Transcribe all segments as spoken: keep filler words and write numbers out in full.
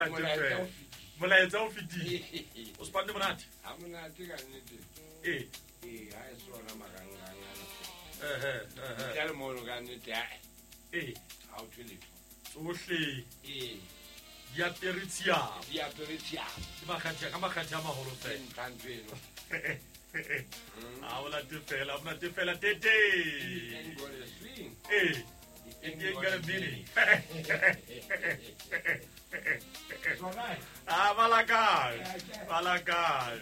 molaetsa o fetile o se panne monate ha monate ka nnete ee ee ha e sona marangrang ehe ehe ya le mono ka nnete ha ee ha o tshwele tsohle ee di apere tshiamo di apere tshiamo ke makgatha ka makgatha a maholo ke fela ntlhantseno a o late fela o late fela tete and God is swing ee it ain't got a meaning ah malakal malakal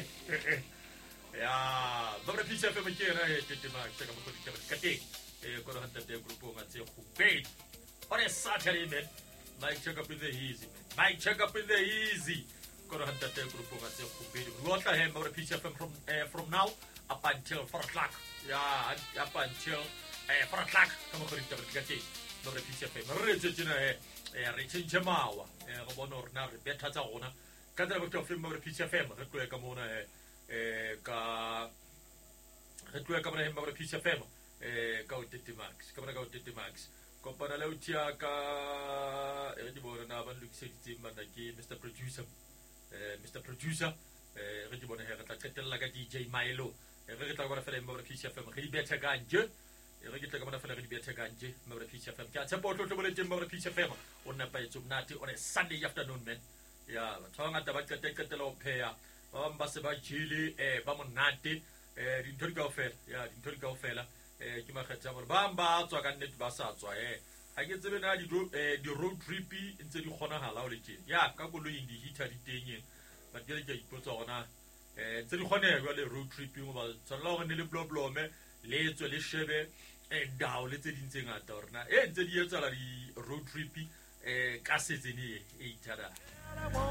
ya dobre pizza fe mekera e tete ma tsaka mo kodi ka teng e ko hanta te grupo nga tse khupei ore Saturday man Mike check up in the easy man Mike check up in the easy ko hanta te grupo nga tse khupei lo tla he dobre pizza from uh, from now up until four o'clock yeah up until uh, four o'clock ka mo kodi ka teng dobre pizza fe re tsena he e re tshentse mawa e go bona hore na re betha tsa gona ka tsela botho film re pizza fm re tloe ka mona e e ka re tloe ka mona he re pizza fm e ka o tete max ka mona ka o tete max kopana le utia ka e di bona na ba lukisitse mana ke Mr Producer eh Mr Producer e re di bona he re tla tsetella ka D J Milo e re tla bona fela re pizza fm re di betha ka nje e re tla ka bona fela re di betha ka nje re pizza fm ka tshepo tlo tlo bole teng re pizza fm o nna pa etso mnati on a Sunday afternoon man ya batho ba ngata ba qete qetela o pheya ba ba se ba jile eh ba monate eh dintho di kaofela ya dintho di kaofela eh ke makgetha gore ba ba tswa ka nnete ba sa tswa eh ha ke tsebe na di di road trip ntse di kgona hala o le teng ya ka koloi di hita di teng ba dire ke ipotsa gona eh ntse di kgona go le road trip mo ba tsala go ne le bloblome le tswe le shebe e dao le tse dintse ngata orna e ntse di etsa la di road trip eh ka setsene e itara